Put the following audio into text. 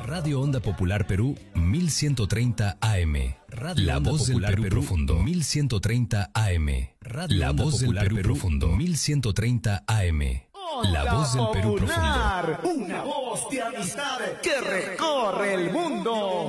Radio Onda Popular Perú 1130 AM. Radio La Voz del Perú Profundo 1130 AM. La Voz del Perú Profundo 1130 AM. La Voz del Perú Profundo. Una voz de amistad que recorre el mundo.